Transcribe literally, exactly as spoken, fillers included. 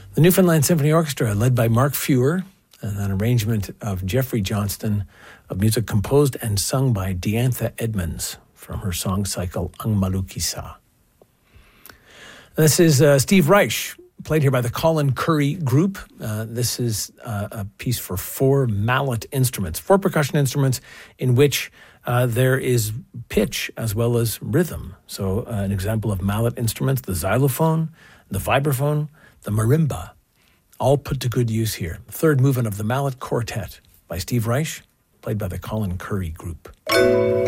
The Newfoundland Symphony Orchestra, led by Mark Feuer, and an arrangement of Jeffrey Johnston, of music composed and sung by Diantha Edmonds from her song cycle Ang Malukisa. This is uh, Steve Reich, played here by the Colin Currie Group. Uh, this is uh, a piece for four mallet instruments, four percussion instruments in which uh, there is pitch as well as rhythm. So uh, an example of mallet instruments, the xylophone, the vibraphone, the marimba, all put to good use here. Third movement of the Mallet Quartet by Steve Reich, played by the Colin Currie Group.